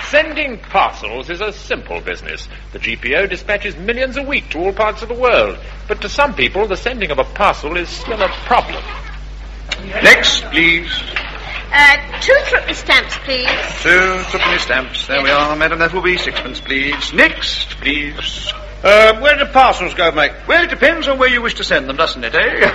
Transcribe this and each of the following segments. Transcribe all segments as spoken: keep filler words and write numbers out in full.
Sending parcels is a simple business. The G P O dispatches millions a week to all parts of the world. But to some people, the sending of a parcel is still a problem. Next, please. Uh, two threepenny stamps, please. Two threepenny stamps. There we are, madam. That will be sixpence, please. Next, please. Uh, where do the parcels go, mate? Well, it depends on where you wish to send them, doesn't it, eh?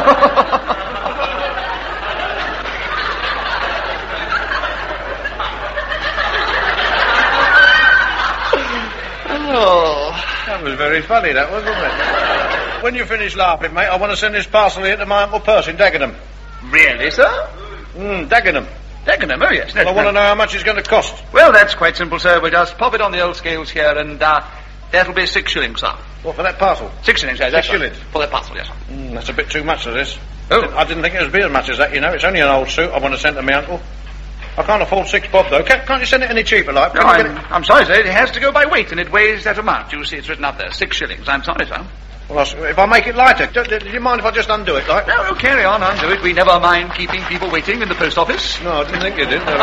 Oh, that was very funny, that was, wasn't it? When you finish laughing, mate, I want to send this parcel here to my Uncle Percy in Dagenham. Really, sir? Hmm, Dagenham. Dagenham, oh yes. Well, I want to know how much it's going to cost. Well, that's quite simple, sir. We'll just pop it on the old scales here, and uh, that'll be six shillings, sir. What, for that parcel? Six shillings, yes. Six That's shillings? Right. For that parcel, yes, sir. Mm, that's a bit too much of this. Oh. I didn't, I didn't think it would be as much as that, you know. It's only an old suit I want to send to my uncle. I can't afford six bob, though. Can't, can't you send it any cheaper, like? No, I'm, I'm sorry, sir. It has to go by weight, and it weighs that amount. You see, it's written up there. Six shillings. I'm sorry, sir. Well, if I make it lighter, do, do, do you mind if I just undo it, like? No, no, carry on, undo it. We never mind keeping people waiting in the post office. No, I didn't think you did. No, no.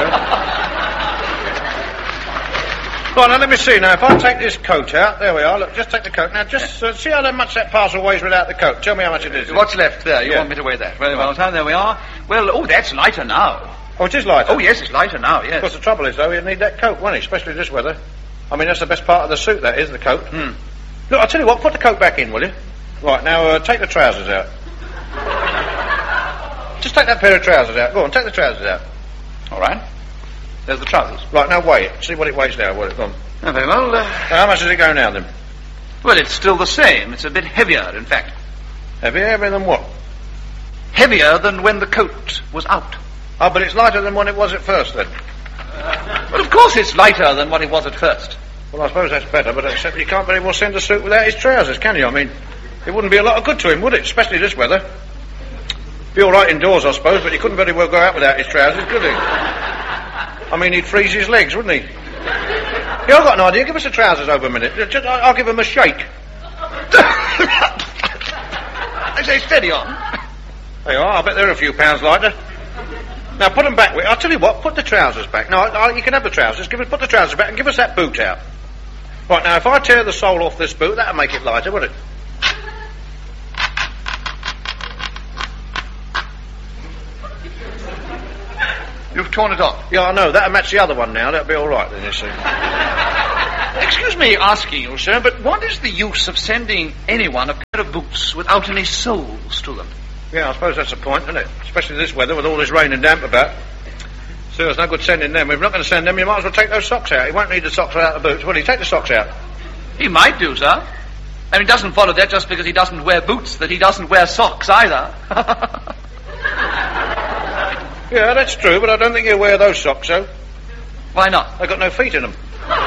Right, now, let me see. Now, if I take this coat out, there we are. Look, just take the coat. Now, just uh, see how much that parcel weighs without the coat. Tell me how much it is. What's left there? You Yeah. want me to weigh that? Very well, sir. There we are. Well, oh, that's lighter now. Oh, it is lighter? Oh, yes, it's lighter now, yes. Of course, the trouble is, though, you need that coat, won't you? Especially this weather. I mean, that's the best part of the suit, that is, the coat. Hmm. Look, I'll tell you what, put the coat back in, will you? Right, now, uh, take the trousers out. Just take that pair of trousers out. Go on, take the trousers out. All right. There's the trousers. Right, now weigh it. See what it weighs now. What it gone. Oh, very well. Uh, Now, how much does it go now, then? well, it's still the same. It's a bit heavier, in fact. Heavier, heavier than what? Heavier than when the coat was out. Oh, but it's lighter than what it was at first, then. Well, of course it's lighter than what it was at first. Well, I suppose that's better, but except you can't very well send a suit without his trousers, can you? I mean, it wouldn't be a lot of good to him, would it? Especially this weather. Be all right indoors, I suppose, but he couldn't very well go out without his trousers, could he? I mean, he'd freeze his legs, wouldn't he? Yeah, I've got an idea. Give us the trousers over a minute. Just, I'll give him a shake. I say, steady on. There you are. I bet they're a few pounds lighter. Now, put them back. I'll tell you what, put the trousers back. No, I, I, you can have the trousers. Give us, put the trousers back and give us that boot out. Right, now, if I tear the sole off this boot, that'll make it lighter, won't it? You've torn it off. Yeah, I know. That'll match the other one now. That'll be all right, then, you see. Excuse me asking you, sir, but what is the use of sending anyone a pair of boots without any soles to them? Yeah, I suppose that's the point, isn't it? Especially this weather with all this rain and damp about. So it's no good sending them. If we're not going to send them, you might as well take those socks out. He won't need the socks without the boots, will he? Take the socks out. He might do, sir. I mean, it doesn't follow that just because he doesn't wear boots that he doesn't wear socks either. Yeah, that's true, but I don't think he'll wear those socks, though. Why not? They've got no feet in them.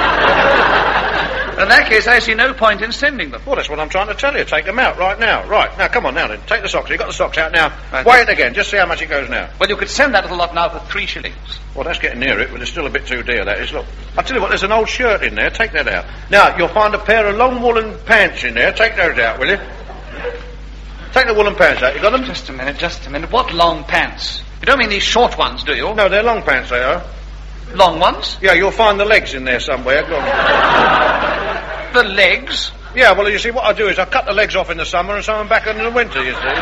In that case, I see no point in sending them. Well, that's what I'm trying to tell you. Take them out right now. Right, now, come on now, then. Take the socks. You've got the socks out now. Right. Weigh it again. Just see how much it goes now. Well, you could send that little lot now for three shillings. Well, that's getting near it, but it's still a bit too dear, that is. Look, I'll tell you what, there's an old shirt in there. Take that out. Now, you'll find a pair of long woolen pants in there. Take those out, will you? Take the woolen pants out. You got them? Just a minute, just a minute. What long pants? You don't mean these short ones, do you? No, they're long pants, they are. Long ones? Yeah, you'll find the legs in there somewhere. Go on. The legs? Yeah, well, you see, what I do is I cut the legs off in the summer and sew them back in the winter, you see.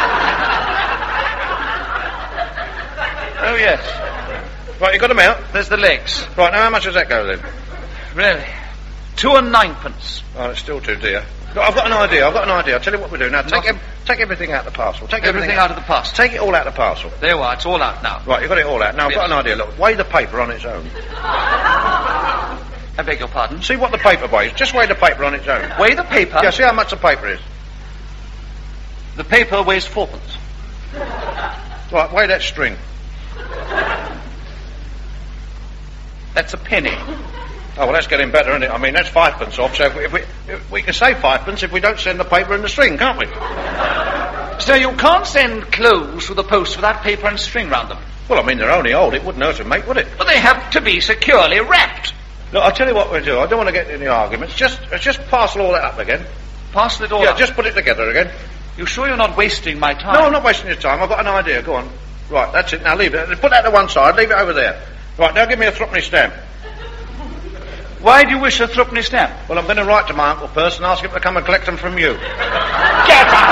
Oh, yes. Right, you got them out? There's the legs. Right, now how much does that go, then? Really? Two and ninepence. Oh, it's still too dear. Look, I've got an idea, I've got an idea. I'll tell you what we do. Now, take, ev- take everything out of the parcel. Take Everything everything out of the parcel. Take it all out of the parcel. There you are, it's all out now. Right, you've got it all out. Now, I've Yes. got an idea. Look, weigh the paper on its own. I beg your pardon? See what the paper weighs. Just weigh the paper on its own. Weigh the paper? Yeah, see how much the paper is. The paper weighs fourpence. Right, weigh that string. That's a penny. Oh, well, that's getting better, isn't it? I mean, that's fivepence off, so if we, if we, if we can save fivepence if we don't send the paper and the string, can't we? So you can't send clothes through the post without paper and string round them? Well, I mean, they're only old. It wouldn't hurt to make, would it? But they have to be securely wrapped. Look, I'll tell you what we'll do. I don't want to get into the arguments. Just, uh, just parcel all that up again. Parcel it all yeah, up. just put it together again. You sure you're not wasting my time? No, I'm not wasting your time. I've got an idea. Go on. Right, that's it. Now leave it. Put that to one side. Leave it over there. Right, now give me a threepenny stamp. Why do you wish a threepenny stamp? Well, I'm going to write to my Uncle Percy and ask him to come and collect them from you. Get